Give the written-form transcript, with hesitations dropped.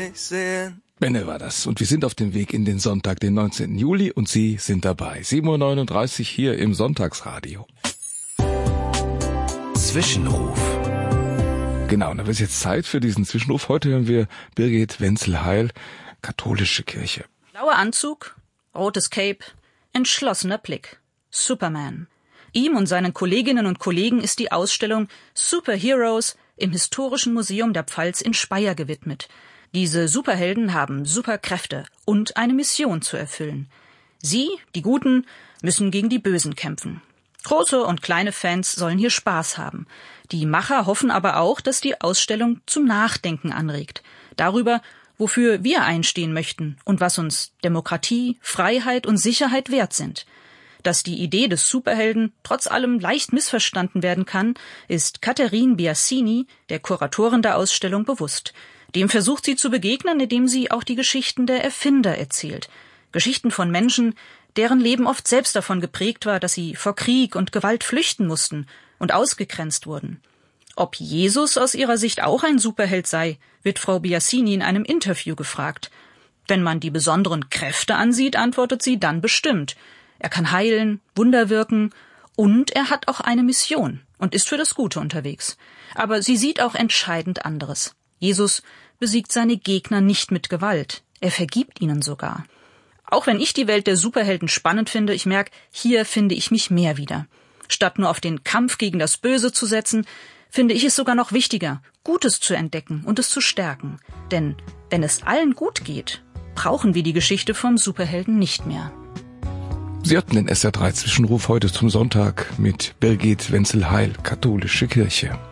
sehen. Benne war das. Und wir sind auf dem Weg in den Sonntag, den 19. Juli, und Sie sind dabei. 7:39 Uhr hier im Sonntagsradio. Zwischenruf. Genau, und da ist jetzt Zeit für diesen Zwischenruf. Heute hören wir Birgit Wenzel-Heil, katholische Kirche. Blauer Anzug, rotes Cape, entschlossener Blick. Superman. Ihm und seinen Kolleginnen und Kollegen ist die Ausstellung Superheroes im Historischen Museum der Pfalz in Speyer gewidmet. Diese Superhelden haben Superkräfte und eine Mission zu erfüllen. Sie, die Guten, müssen gegen die Bösen kämpfen. Große und kleine Fans sollen hier Spaß haben. Die Macher hoffen aber auch, dass die Ausstellung zum Nachdenken anregt. Darüber, wofür wir einstehen möchten und was uns Demokratie, Freiheit und Sicherheit wert sind. Dass die Idee des Superhelden trotz allem leicht missverstanden werden kann, ist Catherine Biasini, der Kuratorin der Ausstellung, bewusst. Dem versucht sie zu begegnen, indem sie auch die Geschichten der Erfinder erzählt. Geschichten von Menschen, deren Leben oft selbst davon geprägt war, dass sie vor Krieg und Gewalt flüchten mussten und ausgegrenzt wurden. Ob Jesus aus ihrer Sicht auch ein Superheld sei, wird Frau Biasini in einem Interview gefragt. Wenn man die besonderen Kräfte ansieht, antwortet sie, dann bestimmt. Er kann heilen, Wunder wirken und er hat auch eine Mission und ist für das Gute unterwegs. Aber sie sieht auch entscheidend anderes. Jesus besiegt seine Gegner nicht mit Gewalt. Er vergibt ihnen sogar. Auch wenn ich die Welt der Superhelden spannend finde, ich merke, hier finde ich mich mehr wieder. Statt nur auf den Kampf gegen das Böse zu setzen, finde ich es sogar noch wichtiger, Gutes zu entdecken und es zu stärken. Denn wenn es allen gut geht, brauchen wir die Geschichte vom Superhelden nicht mehr. Sie hatten den SR3 Zwischenruf heute zum Sonntag mit Birgit Wenzel-Heil, katholische Kirche.